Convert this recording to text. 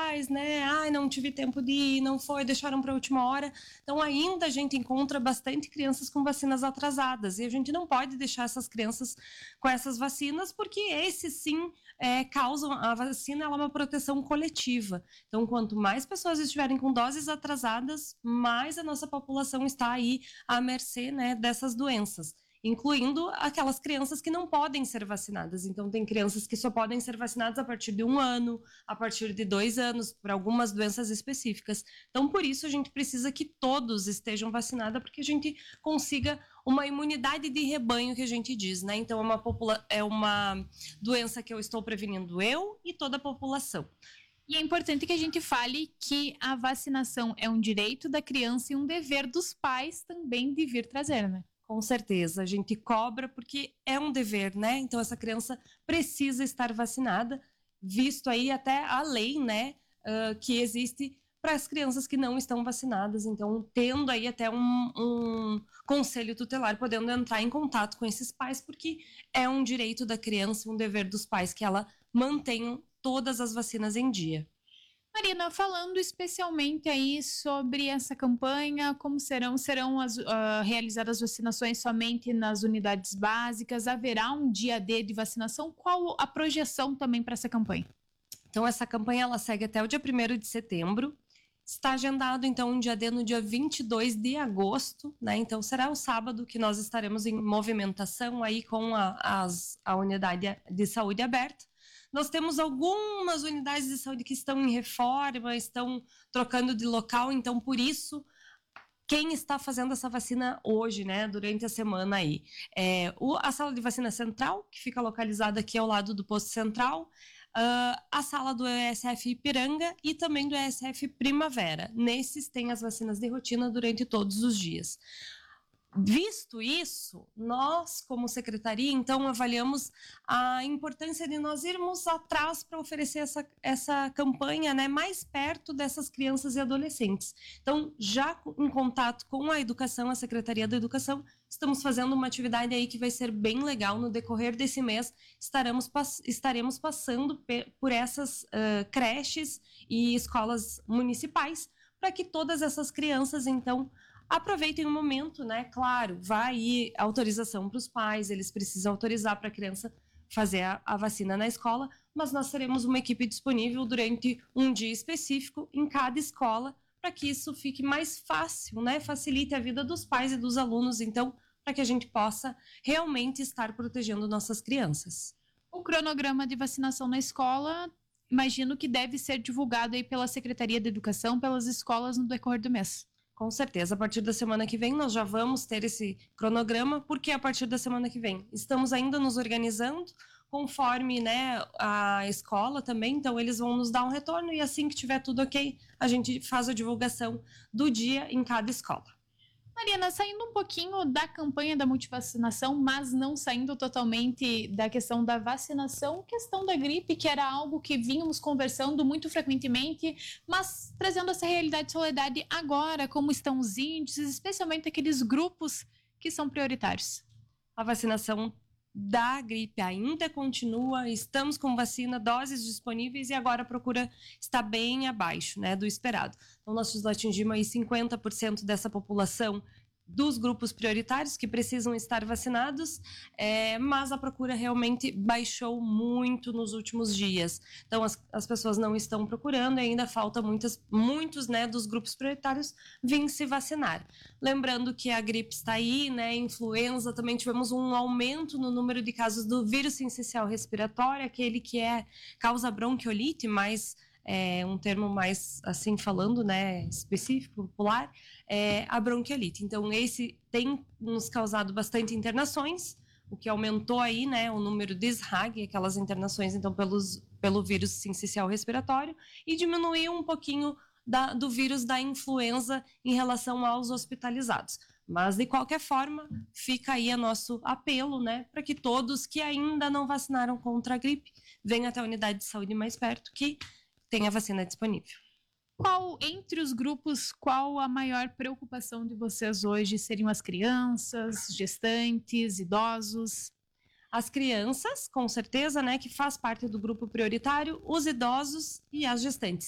pais, né? Ai, não tive tempo de ir, não foi, deixaram para a última hora. Então, ainda a gente encontra bastante crianças com vacinas atrasadas. E a gente não pode deixar essas crianças com essas vacinas, porque esses sim causam. A vacina ela é uma proteção coletiva. Então, quanto mais pessoas estiverem com doses atrasadas, mais a nossa população está aí à mercê, né, dessas doenças, incluindo aquelas crianças que não podem ser vacinadas. Então, tem crianças que só podem ser vacinadas a partir de 1 ano, a partir de 2 anos, para algumas doenças específicas. Então, por isso, a gente precisa que todos estejam vacinados, porque a gente consiga uma imunidade de rebanho, que a gente diz, né? Então, é uma doença que eu estou prevenindo eu e toda a população. E é importante que a gente fale que a vacinação é um direito da criança e um dever dos pais também de vir trazer, né? Com certeza, a gente cobra porque é um dever, né? Então, essa criança precisa estar vacinada, visto aí até a lei, né, que existe para as crianças que não estão vacinadas. Então, tendo aí até um conselho tutelar, podendo entrar em contato com esses pais, porque é um direito da criança, um dever dos pais que ela mantenha todas as vacinas em dia. Marina, falando especialmente aí sobre essa campanha, como serão realizadas as vacinações somente nas unidades básicas? Haverá um dia D de vacinação? Qual a projeção também para essa campanha? Então, essa campanha ela segue até o dia 1º de setembro. Está agendado, então, um dia D no dia 22 de agosto, né? Então, será o sábado que nós estaremos em movimentação aí com a unidade de saúde aberta. Nós temos algumas unidades de saúde que estão em reforma, estão trocando de local, então, por isso, quem está fazendo essa vacina hoje, né, durante a semana aí, a sala de vacina central, que fica localizada aqui ao lado do posto central, a sala do ESF Ipiranga e também do ESF Primavera. Nesses tem as vacinas de rotina durante todos os dias. Visto isso, nós, como secretaria, então, avaliamos a importância de nós irmos atrás para oferecer essa campanha, né, mais perto dessas crianças e adolescentes. Então, já em contato com a educação, a Secretaria da Educação, estamos fazendo uma atividade aí que vai ser bem legal. No decorrer desse mês, estaremos passando por essas creches e escolas municipais, para que todas essas crianças, então, aproveitem o momento, né? Claro, vai ir autorização para os pais, eles precisam autorizar para a criança fazer a vacina na escola, mas nós teremos uma equipe disponível durante um dia específico em cada escola, para que isso fique mais fácil, né? Facilite a vida dos pais e dos alunos, então, para que a gente possa realmente estar protegendo nossas crianças. O cronograma de vacinação na escola, imagino que deve ser divulgado aí pela Secretaria da Educação, pelas escolas no decorrer do mês. Com certeza, a partir da semana que vem nós já vamos ter esse cronograma, porque a partir da semana que vem estamos ainda nos organizando, conforme, né, a escola também, então eles vão nos dar um retorno e assim que tiver tudo ok, a gente faz a divulgação do dia em cada escola. Mariana, saindo um pouquinho da campanha da multivacinação, mas não saindo totalmente da questão da vacinação, questão da gripe, que era algo que vínhamos conversando muito frequentemente, mas trazendo essa realidade de Soledade agora, como estão os índices, especialmente aqueles grupos que são prioritários. A vacinação da gripe ainda continua, estamos com vacina, doses disponíveis e agora a procura está bem abaixo, né, do esperado. Então, nós atingimos aí 50% dessa população dos grupos prioritários que precisam estar vacinados, mas a procura realmente baixou muito nos últimos dias. Então, as pessoas não estão procurando e ainda falta muitos, né, dos grupos prioritários virem se vacinar. Lembrando que a gripe está aí, né, influenza, também tivemos um aumento no número de casos do vírus sincicial respiratório, aquele que causa bronquiolite, mas um termo mais, assim, falando, né, específico, popular, a bronquiolite. Então, esse tem nos causado bastante internações, o que aumentou aí, né, o número de SRAG, aquelas internações, então, pelo vírus sincicial respiratório, e diminuiu um pouquinho do vírus da influenza em relação aos hospitalizados. Mas, de qualquer forma, fica aí o nosso apelo, né, para que todos que ainda não vacinaram contra a gripe venham até a unidade de saúde mais perto, que tem a vacina disponível. Entre os grupos, qual a maior preocupação de vocês hoje? Seriam as crianças, gestantes, idosos? As crianças, com certeza, né, que faz parte do grupo prioritário, os idosos e as gestantes.